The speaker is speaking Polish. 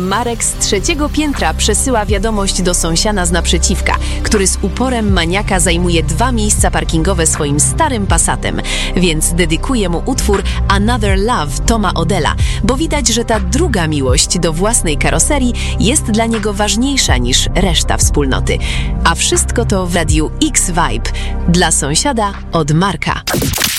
Marek z 3. piętra przesyła wiadomość do sąsiada z naprzeciwka, który z uporem maniaka zajmuje 2 miejsca parkingowe swoim starym Passatem, więc dedykuje mu utwór Another Love Toma Odella, bo widać, że ta druga miłość do własnej karoserii jest dla niego ważniejsza niż reszta wspólnoty. A wszystko to w Radiu X Vibe dla sąsiada od Marka.